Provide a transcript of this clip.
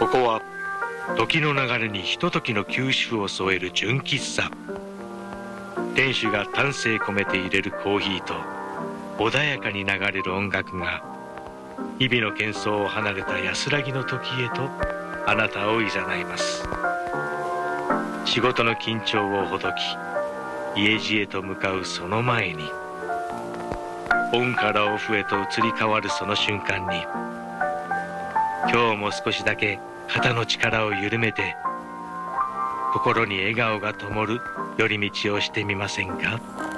ここは時の流れにひとときの休止符を添える純喫茶。店主が丹精込めて入れるコーヒーと穏やかに流れる音楽が日々の喧騒を離れた安らぎの時へとあなたをいざないます。仕事の緊張をほどき家路へと向かうその前に、オンからオフへと移り変わるその瞬間に、今日も少しだけ肩の力を緩めて心に笑顔が灯る寄り道をしてみませんか。